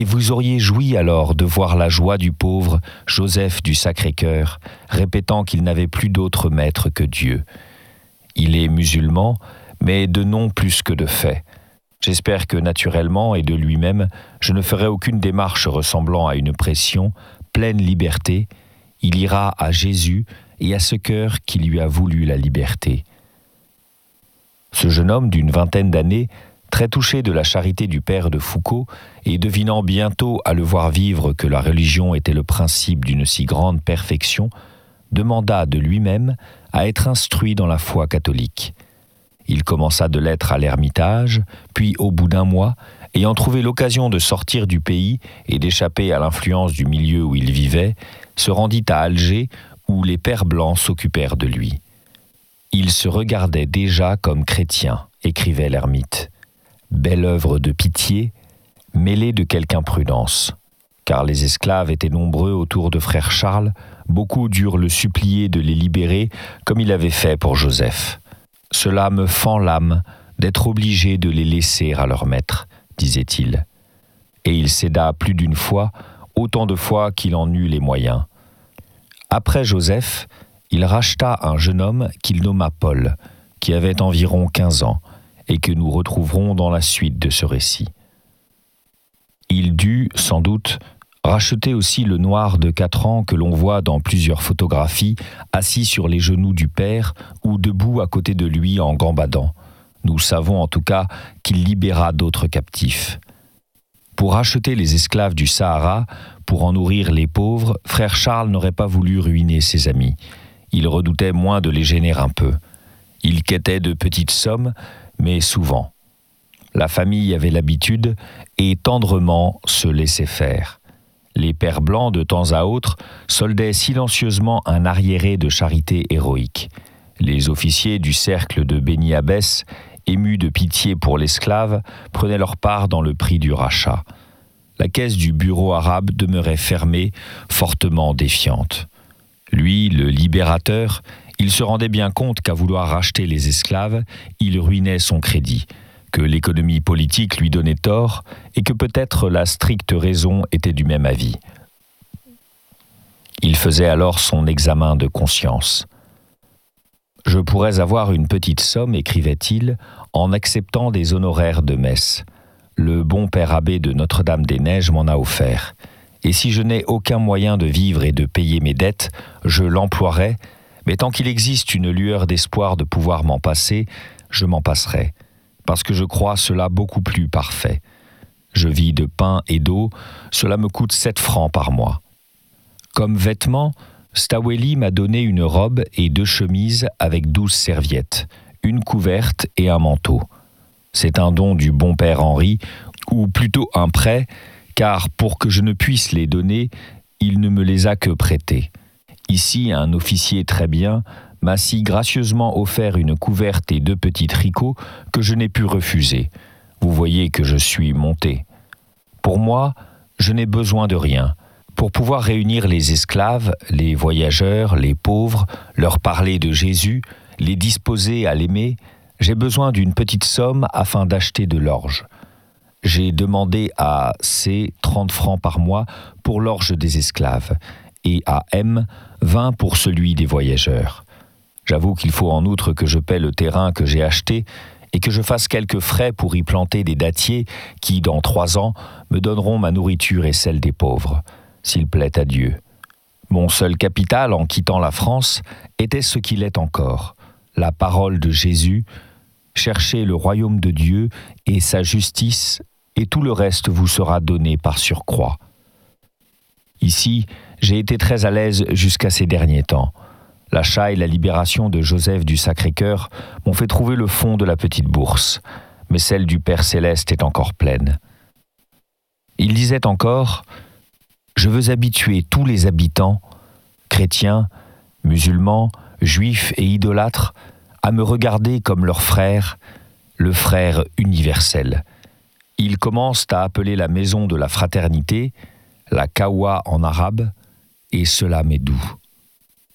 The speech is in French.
Et vous auriez joui alors de voir la joie du pauvre Joseph du Sacré-Cœur, répétant qu'il n'avait plus d'autre maître que Dieu. Il est musulman, mais de nom plus que de fait. J'espère que naturellement et de lui-même, je ne ferai aucune démarche ressemblant à une pression, pleine liberté. Il ira à Jésus et à ce cœur qui lui a voulu la liberté. Ce jeune homme d'une vingtaine d'années, très touché de la charité du père de Foucault et devinant bientôt à le voir vivre que la religion était le principe d'une si grande perfection, demanda de lui-même à être instruit dans la foi catholique. Il commença de l'être à l'Ermitage, puis au bout d'un mois, ayant trouvé l'occasion de sortir du pays et d'échapper à l'influence du milieu où il vivait, se rendit à Alger où les pères blancs s'occupèrent de lui. Il se regardait déjà comme chrétien, écrivait l'ermite. Belle œuvre de pitié, mêlée de quelque imprudence. Car les esclaves étaient nombreux autour de frère Charles, beaucoup durent le supplier de les libérer comme il avait fait pour Joseph. Cela me fend l'âme d'être obligé de les laisser à leur maître, disait-il. Et il céda plus d'une fois, autant de fois qu'il en eut les moyens. Après Joseph, il racheta un jeune homme qu'il nomma Paul, qui avait environ 15 ans, et que nous retrouverons dans la suite de ce récit. Il dut, sans doute, racheter aussi le noir de 4 ans que l'on voit dans plusieurs photographies, assis sur les genoux du père ou debout à côté de lui en gambadant. Nous savons en tout cas qu'il libéra d'autres captifs. Pour racheter les esclaves du Sahara, pour en nourrir les pauvres, frère Charles n'aurait pas voulu ruiner ses amis. Il redoutait moins de les gêner un peu. Il quêtait de petites sommes, mais souvent. La famille avait l'habitude et tendrement se laissait faire. Les pères blancs, de temps à autre, soldaient silencieusement un arriéré de charité héroïque. Les officiers du cercle de Beni Abbès, émus de pitié pour l'esclave, prenaient leur part dans le prix du rachat. La caisse du bureau arabe demeurait fermée, fortement défiante. Lui, le libérateur, il se rendait bien compte qu'à vouloir racheter les esclaves, il ruinait son crédit, que l'économie politique lui donnait tort et que peut-être la stricte raison était du même avis. Il faisait alors son examen de conscience. « Je pourrais avoir une petite somme, écrivait-il, en acceptant des honoraires de messe. Le bon père abbé de Notre-Dame-des-Neiges m'en a offert. Et si je n'ai aucun moyen de vivre et de payer mes dettes, je l'emploierai, mais tant qu'il existe une lueur d'espoir de pouvoir m'en passer, je m'en passerai, parce que je crois cela beaucoup plus parfait. Je vis de pain et d'eau, cela me coûte 7 francs par mois. Comme vêtements, Staweli m'a donné une robe et 2 chemises avec 12 serviettes, une couverte et un manteau. C'est un don du bon père Henri, ou plutôt un prêt, car pour que je ne puisse les donner, il ne me les a que prêtés. Ici, un officier très bien m'a si gracieusement offert une couverte et 2 petits tricots que je n'ai pu refuser. Vous voyez que je suis monté. Pour moi, je n'ai besoin de rien. Pour pouvoir réunir les esclaves, les voyageurs, les pauvres, leur parler de Jésus, les disposer à l'aimer, j'ai besoin d'une petite somme afin d'acheter de l'orge. J'ai demandé à C 30 francs par mois pour l'orge des esclaves et à M 20 pour celui des voyageurs. J'avoue qu'il faut en outre que je paie le terrain que j'ai acheté et que je fasse quelques frais pour y planter des dattiers qui, dans 3 ans, me donneront ma nourriture et celle des pauvres, s'il plaît à Dieu. Mon seul capital en quittant la France était ce qu'il est encore, la parole de Jésus. Cherchez le royaume de Dieu et sa justice, et tout le reste vous sera donné par surcroît. Ici, j'ai été très à l'aise jusqu'à ces derniers temps. L'achat et la libération de Joseph du Sacré-Cœur m'ont fait trouver le fond de la petite bourse, mais celle du Père Céleste est encore pleine. Il disait encore « Je veux habituer tous les habitants, chrétiens, musulmans, juifs et idolâtres, à me regarder comme leur frère, le frère universel. Ils commencent à appeler la maison de la fraternité, la Kawa en arabe, et cela m'est doux.